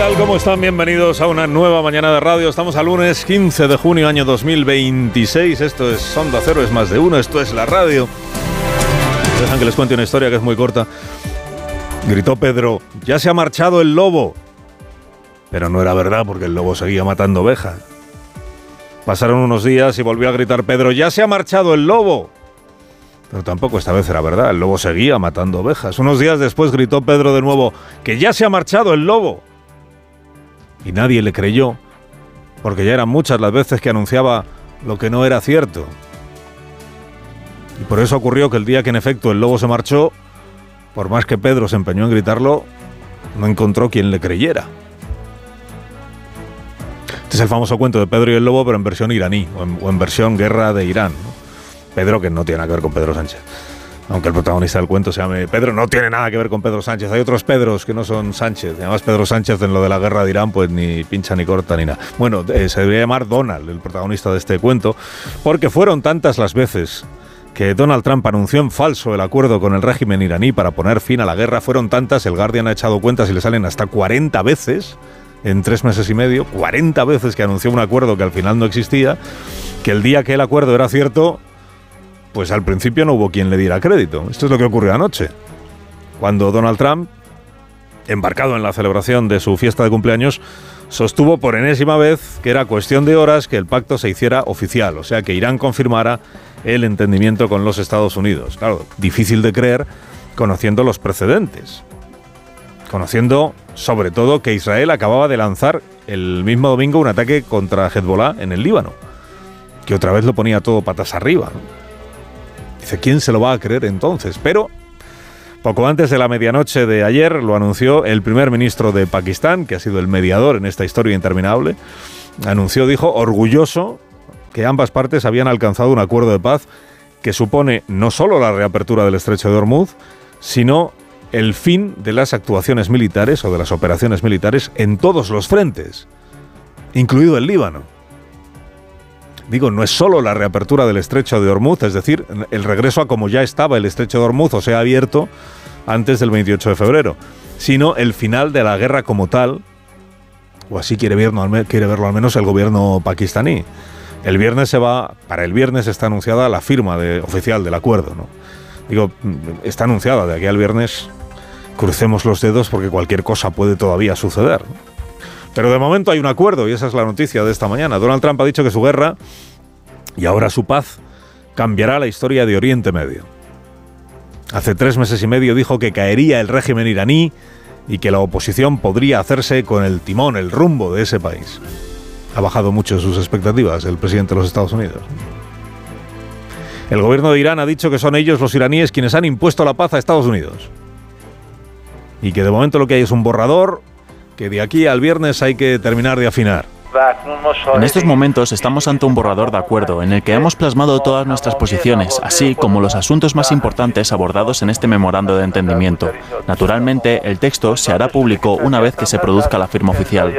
tal? ¿Cómo están? Bienvenidos a una nueva mañana de radio. Estamos a lunes 15 de junio, año 2026. Esto es Onda Cero, es más de uno. Esto es la radio. Dejan que les cuente una historia que es muy corta. Gritó Pedro, ya se ha marchado el lobo. Pero no era verdad, porque el lobo seguía matando ovejas. Pasaron unos días y volvió a gritar Pedro, ya se ha marchado el lobo. Pero tampoco esta vez era verdad, el lobo seguía matando ovejas. Unos días después gritó Pedro de nuevo, que ya se ha marchado el lobo. Y nadie le creyó, porque ya eran muchas las veces que anunciaba lo que no era cierto. Y por eso ocurrió que el día que en efecto el lobo se marchó, por más que Pedro se empeñó en gritarlo, no encontró quien le creyera. Este es el famoso cuento de Pedro y el lobo, pero en versión iraní, o en versión guerra de Irán, ¿no? Pedro, que no tiene nada que ver con Pedro Sánchez. Aunque el protagonista del cuento se llame Pedro, no tiene nada que ver con Pedro Sánchez. Hay otros Pedros que no son Sánchez. Además, Pedro Sánchez en lo de la guerra de Irán, pues ni pincha ni corta ni nada. Bueno, se debería llamar Donald, el protagonista de este cuento, porque fueron tantas las veces que Donald Trump anunció en falso el acuerdo con el régimen iraní para poner fin a la guerra. Fueron tantas, el Guardian ha echado cuentas y le salen hasta 40 veces en 3 meses y medio, 40 veces que anunció un acuerdo que al final no existía, que el día que el acuerdo era cierto, pues al principio no hubo quien le diera crédito. Esto es lo que ocurrió anoche, cuando Donald Trump, embarcado en la celebración de su fiesta de cumpleaños, sostuvo por enésima vez que era cuestión de horas que el pacto se hiciera oficial, o sea, que Irán confirmara el entendimiento con los Estados Unidos. Claro, difícil de creer conociendo los precedentes, conociendo sobre todo que Israel acababa de lanzar el mismo domingo un ataque contra Hezbollah en el Líbano, que otra vez lo ponía todo patas arriba, ¿no? Dice, ¿quién se lo va a creer entonces? Pero poco antes de la medianoche de ayer lo anunció el primer ministro de Pakistán, que ha sido el mediador en esta historia interminable. Anunció, dijo, orgulloso, que ambas partes habían alcanzado un acuerdo de paz que supone no solo la reapertura del estrecho de Hormuz, sino el fin de las actuaciones militares o de las operaciones militares en todos los frentes, incluido el Líbano. Digo, no es solo la reapertura del estrecho de Hormuz, es decir, el regreso a como ya estaba el estrecho de Hormuz, o sea, abierto antes del 28 de febrero, sino el final de la guerra como tal, o así quiere verlo al menos el gobierno pakistaní. Para el viernes está anunciada la firma oficial del acuerdo, ¿no? Digo, está anunciada, de aquí al viernes crucemos los dedos porque cualquier cosa puede todavía suceder, ¿no? Pero de momento hay un acuerdo y esa es la noticia de esta mañana. Donald Trump ha dicho que su guerra y ahora su paz cambiará la historia de Oriente Medio. Hace 3 meses y medio dijo que caería el régimen iraní y que la oposición podría hacerse con el timón, el rumbo de ese país. Ha bajado mucho sus expectativas el presidente de los Estados Unidos. El gobierno de Irán ha dicho que son ellos, los iraníes, quienes han impuesto la paz a Estados Unidos. Y que de momento lo que hay es un borrador que de aquí al viernes hay que terminar de afinar. En estos momentos estamos ante un borrador de acuerdo en el que hemos plasmado todas nuestras posiciones, así como los asuntos más importantes abordados en este memorando de entendimiento. Naturalmente, el texto se hará público una vez que se produzca la firma oficial.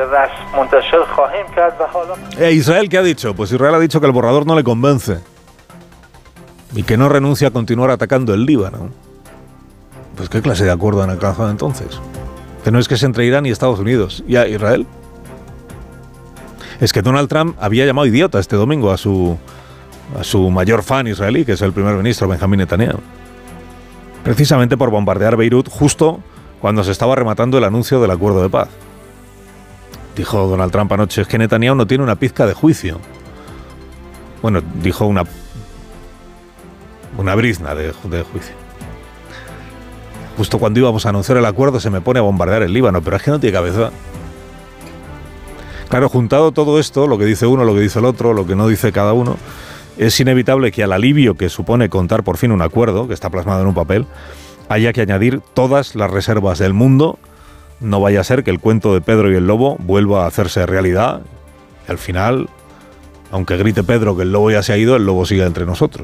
¿Israel qué ha dicho? Pues Israel ha dicho que el borrador no le convence y que no renuncia a continuar atacando el Líbano. Pues ¿qué clase de acuerdo han alcanzado entonces? Que no es que es entre Irán y Estados Unidos y a Israel. Es que Donald Trump había llamado idiota este domingo a su mayor fan israelí, que es el primer ministro Benjamín Netanyahu, precisamente por bombardear Beirut justo cuando se estaba rematando el anuncio del acuerdo de paz. Dijo Donald Trump anoche, es que Netanyahu no tiene una pizca de juicio. Bueno, dijo una brizna de juicio. Justo cuando íbamos a anunciar el acuerdo se me pone a bombardear el Líbano, pero es que no tiene cabeza. Claro, juntado todo esto, lo que dice uno, lo que dice el otro, lo que no dice cada uno, es inevitable que al alivio que supone contar por fin un acuerdo, que está plasmado en un papel, haya que añadir todas las reservas del mundo. No vaya a ser que el cuento de Pedro y el lobo vuelva a hacerse realidad. Y al final, aunque grite Pedro que el lobo ya se ha ido, el lobo sigue entre nosotros.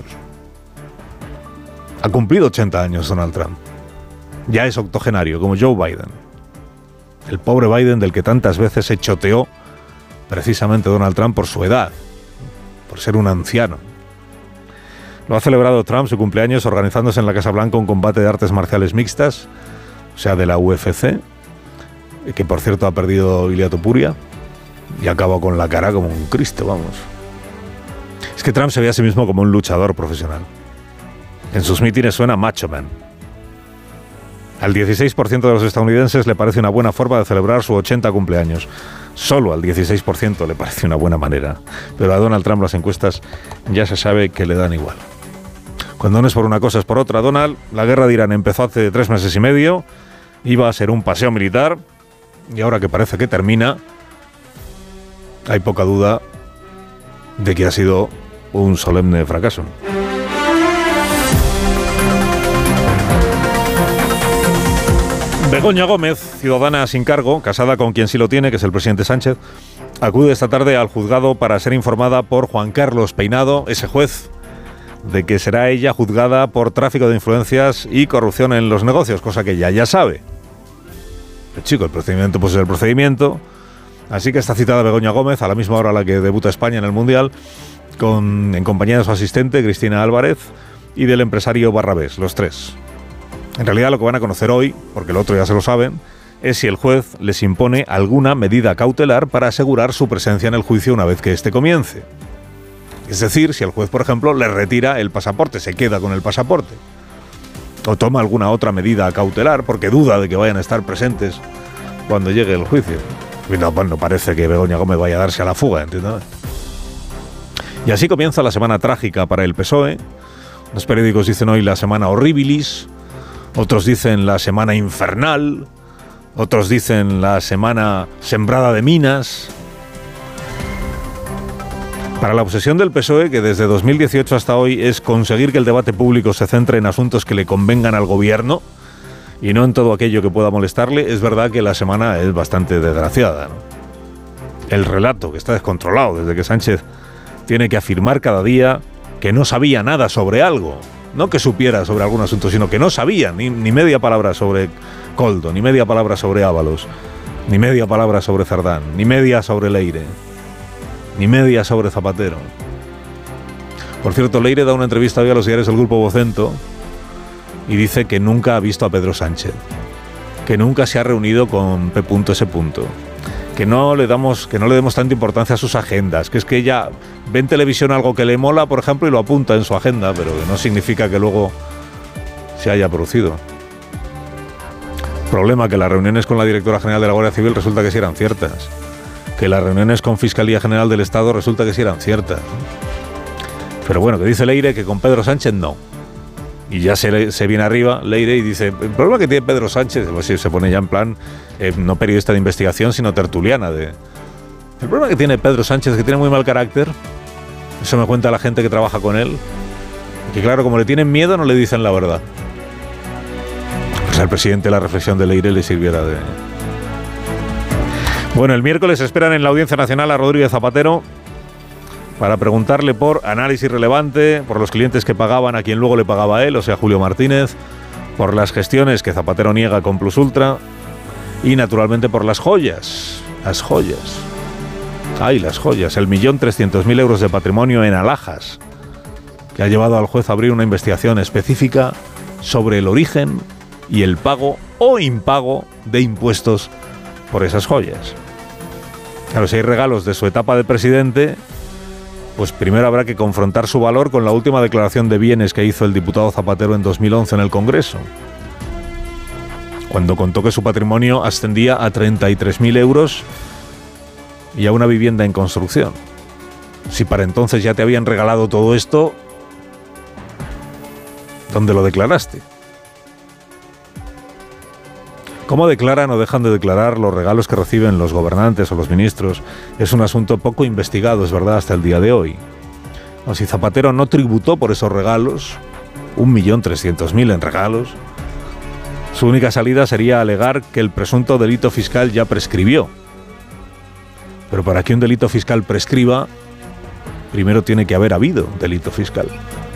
Ha cumplido 80 años Donald Trump. Ya es octogenario, como Joe Biden. El pobre Biden del que tantas veces se choteó precisamente Donald Trump por su edad, por ser un anciano. Lo ha celebrado Trump su cumpleaños organizándose en la Casa Blanca un combate de artes marciales mixtas, o sea, de la UFC, que por cierto ha perdido Ilia Topuria y acaba con la cara como un Cristo, vamos. Es que Trump se ve a sí mismo como un luchador profesional. En sus mítines suena macho man. Al 16% de los estadounidenses le parece una buena forma de celebrar su 80 cumpleaños. Solo al 16% le parece una buena manera. Pero a Donald Trump las encuestas ya se sabe que le dan igual. Cuando no es por una cosa es por otra, Donald. La guerra de Irán empezó hace 3 meses y medio. Iba a ser un paseo militar. Y ahora que parece que termina, hay poca duda de que ha sido un solemne fracaso. Begoña Gómez, ciudadana sin cargo, casada con quien sí lo tiene, que es el presidente Sánchez, acude esta tarde al juzgado para ser informada por Juan Carlos Peinado, ese juez, de que será ella juzgada por tráfico de influencias y corrupción en los negocios, cosa que ella ya sabe. El procedimiento pues es el procedimiento. Así que está citada Begoña Gómez a la misma hora a la que debuta España en el Mundial, en compañía de su asistente Cristina Álvarez y del empresario Barrabés, los tres. En realidad lo que van a conocer hoy, porque el otro ya se lo saben, es si el juez les impone alguna medida cautelar para asegurar su presencia en el juicio una vez que éste comience. Es decir, si el juez, por ejemplo, le retira el pasaporte, se queda con el pasaporte. O toma alguna otra medida cautelar porque duda de que vayan a estar presentes cuando llegue el juicio. No parece que Begoña Gómez vaya a darse a la fuga, ¿entiendes? Y así comienza la semana trágica para el PSOE. Los periódicos dicen hoy la semana horribilis, otros dicen la semana infernal, otros dicen la semana sembrada de minas. Para la obsesión del PSOE, que desde 2018 hasta hoy es conseguir que el debate público se centre en asuntos que le convengan al gobierno y no en todo aquello que pueda molestarle, es verdad que la semana es bastante desgraciada, ¿no? El relato, que está descontrolado desde que Sánchez tiene que afirmar cada día que no sabía nada sobre algo. No que supiera sobre algún asunto, sino que no sabía ni media palabra sobre Koldo, ni media palabra sobre Ábalos, ni media palabra sobre Cerdán, ni media sobre Leire, ni media sobre Zapatero. Por cierto, Leire da una entrevista hoy a los diarios del Grupo Vocento y dice que nunca ha visto a Pedro Sánchez, que nunca se ha reunido con P.S. Que no le demos tanta importancia a sus agendas, que es que ella ve en televisión algo que le mola, por ejemplo, y lo apunta en su agenda, pero que no significa que luego se haya producido. Problema, que las reuniones con la directora general de la Guardia Civil resulta que sí eran ciertas, que las reuniones con Fiscalía General del Estado resulta que sí eran ciertas. Pero bueno, que dice Leire que con Pedro Sánchez no. Y ya se viene arriba Leire y dice, el problema que tiene Pedro Sánchez, pues sí, se pone ya en plan, no periodista de investigación, sino tertuliana. El problema que tiene Pedro Sánchez es que tiene muy mal carácter, eso me cuenta la gente que trabaja con él, que claro, como le tienen miedo no le dicen la verdad. Pues al presidente la reflexión de Leire le sirviera de... Bueno, el miércoles esperan en la Audiencia Nacional a Rodríguez Zapatero para preguntarle por análisis relevante, por los clientes que pagaban a quien luego le pagaba a él, o sea, Julio Martínez, por las gestiones que Zapatero niega con Plus Ultra y, naturalmente, por las joyas. Las joyas. ¡Ay, las joyas! El 1.300.000 euros de patrimonio en alhajas, que ha llevado al juez a abrir una investigación específica sobre el origen y el pago o impago de impuestos por esas joyas. Claro, si hay regalos de su etapa de presidente, pues primero habrá que confrontar su valor con la última declaración de bienes que hizo el diputado Zapatero en 2011 en el Congreso, cuando contó que su patrimonio ascendía a 33.000 euros y a una vivienda en construcción. Si para entonces ya te habían regalado todo esto, ¿dónde lo declaraste? ¿Cómo declaran o dejan de declarar los regalos que reciben los gobernantes o los ministros? Es un asunto poco investigado, es verdad, hasta el día de hoy. O si Zapatero no tributó por esos regalos, 1.300.000 en regalos, su única salida sería alegar que el presunto delito fiscal ya prescribió. Pero para que un delito fiscal prescriba, primero tiene que haber habido delito fiscal.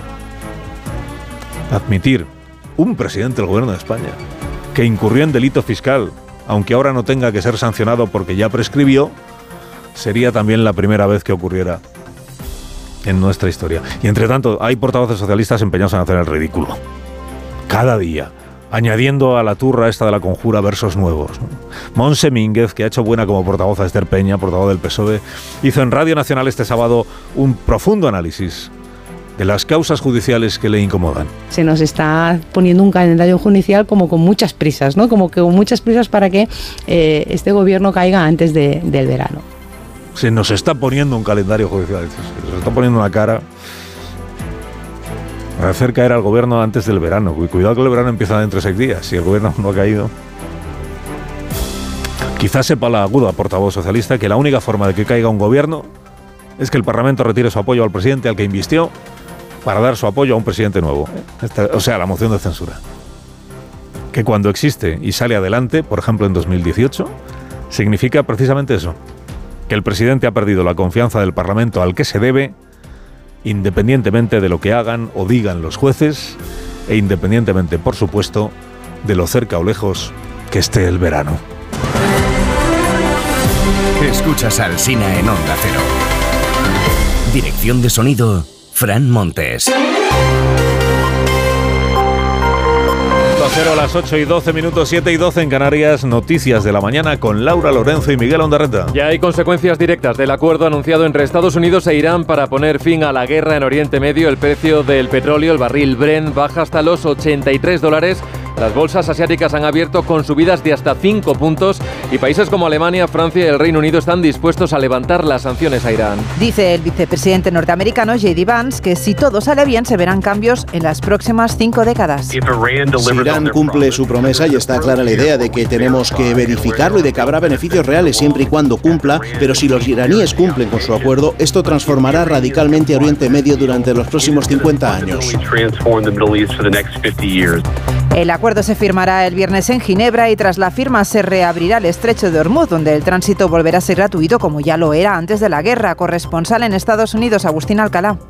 Admitir un presidente del gobierno de España que incurrió en delito fiscal, aunque ahora no tenga que ser sancionado porque ya prescribió, sería también la primera vez que ocurriera en nuestra historia. Y entre tanto, hay portavoces socialistas empeñados en hacer el ridículo. Cada día, añadiendo a la turra esta de la conjura versos nuevos, ¿no? Montse Mínguez, que ha hecho buena como portavoz a Esther Peña, portavoz del PSOE, hizo en Radio Nacional este sábado un profundo análisis de las causas judiciales que le incomodan. Se nos está poniendo un calendario judicial como con muchas prisas, ¿no? Como que con muchas prisas para que este gobierno caiga antes del verano. Se nos está poniendo un calendario judicial, se nos está poniendo una cara para hacer caer al gobierno antes del verano. Cuidado que el verano empieza dentro de 6 días, si el gobierno no ha caído. Quizás sepa la aguda portavoz socialista que la única forma de que caiga un gobierno es que el Parlamento retire su apoyo al presidente al que invistió para dar su apoyo a un presidente nuevo. O sea, la moción de censura. Que cuando existe y sale adelante, por ejemplo en 2018, significa precisamente eso. Que el presidente ha perdido la confianza del Parlamento al que se debe, independientemente de lo que hagan o digan los jueces, e independientemente, por supuesto, de lo cerca o lejos que esté el verano. Escuchas a Alsina en Onda Cero. Dirección de sonido, Fran Montes. A las 8:12 minutos, 7:12 en Canarias, noticias de la mañana con Laura Lorenzo y Miguel Ondarreta. Ya hay consecuencias directas del acuerdo anunciado entre Estados Unidos e Irán para poner fin a la guerra en Oriente Medio. El precio del petróleo, el barril Brent, baja hasta los $83. Las bolsas asiáticas han abierto con subidas de hasta 5 puntos y países como Alemania, Francia y el Reino Unido están dispuestos a levantar las sanciones a Irán. Dice el vicepresidente norteamericano J.D. Vance que si todo sale bien se verán cambios en las próximas 5 décadas. Si Irán cumple su promesa y está clara la idea de que tenemos que verificarlo y de que habrá beneficios reales siempre y cuando cumpla, pero si los iraníes cumplen con su acuerdo, esto transformará radicalmente a Oriente Medio durante los próximos 50 años. El acuerdo se firmará el viernes en Ginebra y tras la firma se reabrirá el estrecho de Hormuz, donde el tránsito volverá a ser gratuito como ya lo era antes de la guerra. Corresponsal en Estados Unidos, Agustín Alcalá.